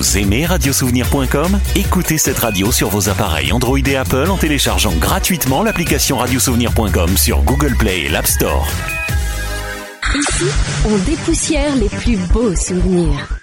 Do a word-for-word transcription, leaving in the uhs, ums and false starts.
Vous aimez radiosouvenir point com ? Écoutez cette radio sur vos appareils Android et Apple en téléchargeant gratuitement l'application radiosouvenir point com sur Google Play et l'App Store. Ici, on dépoussière les plus beaux souvenirs.